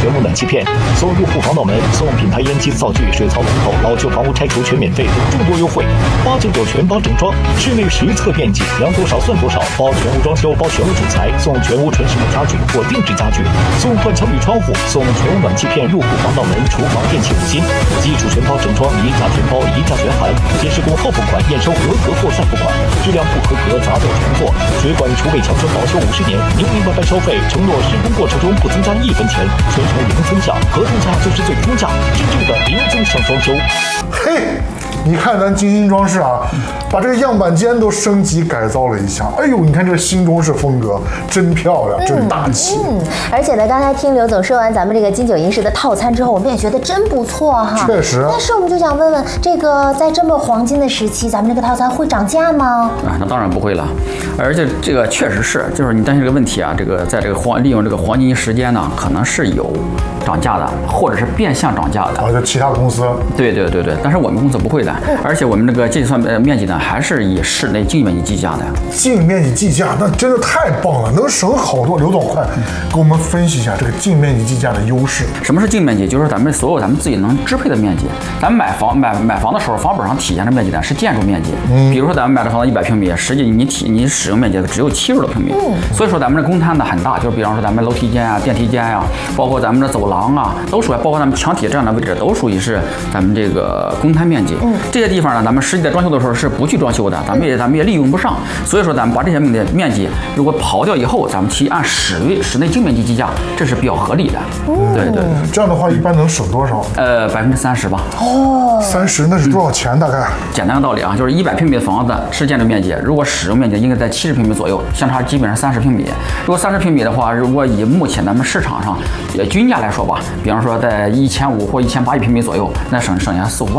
全屋暖气片，送入户防盗门，送品牌烟机灶具、水槽龙头，老旧房屋拆除全免费，众多优惠，899全包整装，室内实测面积，量多少算多少，包全屋装修，包全屋主材，送全屋纯实木家具或定制家具，送断墙铝窗户，送全屋暖气片、入户防盗门、厨房电器5金，基础全包整装，一价全包，一价全含，先施工后付款，验收合格或再付款，质量不合格砸掉重做，水管厨卫墙身保修50年，明明白白收费，承诺施工过程中不增加1分钱，宣称零增项，合同价就是最低价，真正的零增项装修。 嘿，你看咱精心装饰啊，把这个样板间都升级改造了一下。哎呦，你看这个新中式风格真漂亮，真大气。 而且呢，刚才听刘总说完咱们这个金九银十的套餐之后，我们也觉得真不错哈。 确实。 但是我们就想问问，这个在这么黄金的时期，咱们这个套餐会涨价吗？ 啊，那当然不会了。而且这个确实是，就是你担心这个问题啊，这个在这个利用这个黄金时间呢，可能是有涨价的，或者是变相涨价的。 啊，就其他公司。 对，但是我们公司不会的，而且我们这个计算面积呢，还是以室内净面积计价的。 净面积计价，那真的太棒了，能省好多。刘总，快给我们分析一下这个净面积计价的优势。 什么是净面积？就是咱们自己能支配的面积。咱们买房的时候，房本上体现的面积呢是建筑面积。比如说咱们买的房子100平米，实际你使用面积只有70多平米。所以说咱们这公摊呢很大，就是比方说咱们楼梯间啊、电梯间啊，包括咱们的走廊啊，都属于，包括咱们墙体这样的位置，都属于是咱们这个公摊面积。这些地方呢，咱们实际在装修的时候是不去装修的，咱们也利用不上。所以说咱们把这些面积如果刨掉以后，咱们去按室内净面积计价，这是比较合理的。对， 这样的话一般能省多少 ？30%吧。 哦 ，30那是多少钱？大概？ 简单的道理啊，就是100平米的房子是建筑面积，如果使用面积应该在70平米左右，相差基本上30平米。如果30平米的话，如果以目前咱们市场上均价来说吧，比方说在1500或1800平米左右，那省下4、5万。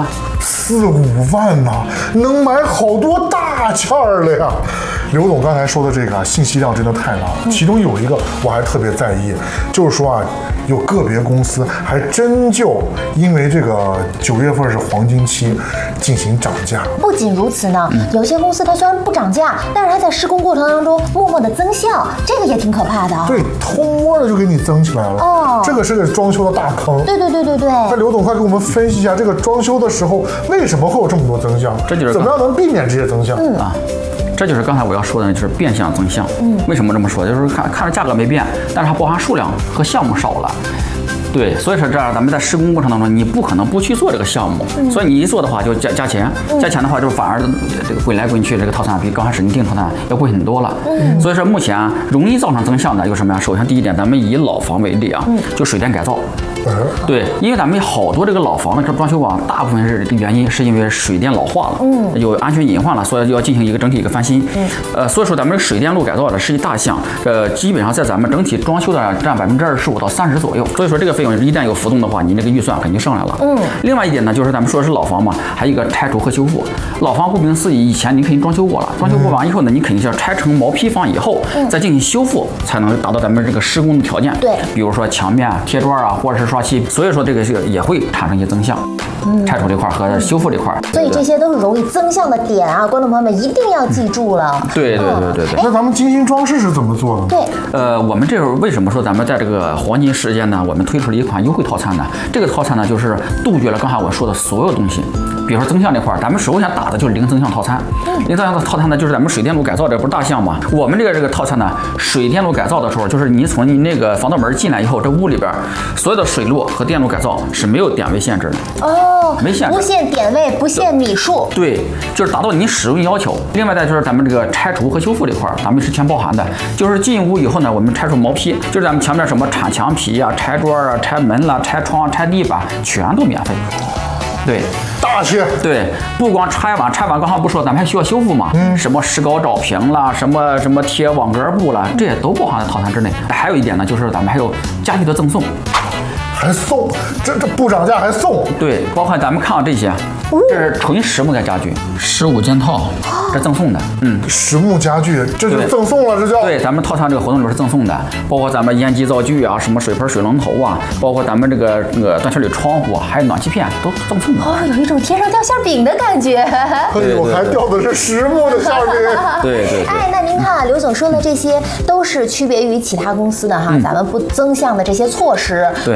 4、5万呐，能买好多大件儿了呀！刘总刚才说的这个信息量真的太大了，其中有一个我还特别在意，就是说啊，有个别公司还真就因为这个9月份是黄金期进行涨价。 不仅如此呢，有些公司它虽然不涨价，但是它在施工过程当中默默的增项，这个也挺可怕的啊。 对，偷摸的就给你增起来了。哦，这个是个装修的大坑。 对。 那刘总快给我们分析一下，这个装修的时候为什么会有这么多增项？ 这就是怎么样能避免这些增项啊？这就是刚才我要说的，就是变相增项。为什么这么说？就是看着价格没变，但是它包含数量和项目少了。对，所以说这样咱们在施工过程当中，你不可能不去做这个项目，所以你一做的话就加钱，加钱的话就反而这个滚来滚去，这个套餐比刚开始你订套餐要贵很多了。所以说目前容易造成增项的有什么呀？首先第一点，咱们以老房为例啊，就水电改造。对，因为咱们好多这个老房的装修啊，大部分是原因是因为水电老化了，有安全隐患了，所以要进行一个整体翻新。所以说咱们水电路改造的是一大项，基本上在咱们整体装修的占25%到30%左右。所以说这个费用一旦有浮动的话，你这个预算肯定上来了。另外一点呢，就是咱们说的是老房嘛，还有一个拆除和修复。老房顾名思义，以前你肯定装修过了，装修过完以后呢，你肯定是要拆成毛坯房以后，再进行修复，才能达到咱们这个施工的条件。 对， 比如说墙面贴砖啊，或者是刷漆。所以说这个也会产生一些增项。拆除这块和修复这块， 所以这些都是容易增项的点啊，观众朋友们一定要记住了。 对。 那咱们精心装饰是怎么做的？ 对， 我们这会儿为什么说咱们在这个黄金时间呢？我们推出了一款优惠套餐呢？这个套餐呢，就是杜绝了刚才我说的所有东西。比如说增项这块，咱们首先打的就是零增项套餐。零增项的套餐呢，就是咱们水电路改造这不是大项嘛？我们这个套餐呢，水电路改造的时候，就是你从你那个防盗门进来以后，这屋里边所有的水路和电路改造是没有点位限制的。 哦， 没限制， 不限点位，不限米数。 对，就是达到你使用要求。另外呢，就是咱们这个拆除和修复这块，咱们是全包含的。就是进屋以后呢，我们拆除毛坯，就是咱们墙面什么铲墙皮啊、拆桌啊、拆门啦、拆窗、拆地板，全都免费。对， 大气。 对，不光拆完，刚才不说咱们还需要修复嘛？什么石膏照平啦，什么贴网格布啦，这些都包含在套餐之内。还有一点呢，就是咱们还有家具的赠送。 还送，这不涨价还送？ 对，包括咱们看到这些，这是纯实木的家具，15件套，这赠送的。 实木家具，这就赠送了，这叫。 对，咱们套餐这个活动里边是赠送的，包括咱们烟机灶具啊，什么水盆、水龙头啊，包括咱们这个断气铝窗户，还有暖气片，都赠送的。 哦，有一种天上掉馅饼的感觉。 哎呦，还掉的是实木的馅饼。 对。 哎，那您看，刘总说的这些都是区别于其他公司的哈，咱们不增项的这些措施。 对。